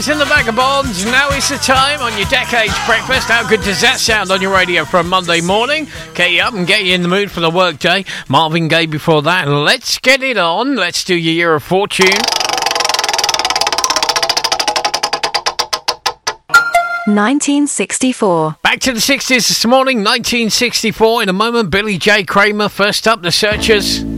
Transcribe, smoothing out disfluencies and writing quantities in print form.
Boys and the Vagabonds. Now is the time on your Decades Breakfast. How good does that sound on your radio for a Monday morning? Get you up and get you in the mood for the workday. Marvin Gaye before that. Let's get it on. Let's do your Year of Fortune. 1964. Back to the 60s this morning, 1964. In a moment, Billy J. Kramer. First up, The Searchers.